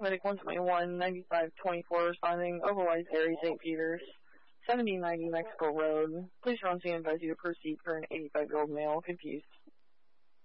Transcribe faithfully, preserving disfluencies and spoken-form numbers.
Medic one twenty-one, ninety-five twenty-four responding, Overwise area, Saint Peters, seventy ninety Mexico Road. Please run scene and advise you to proceed for an eighty-five-year-old male, confused.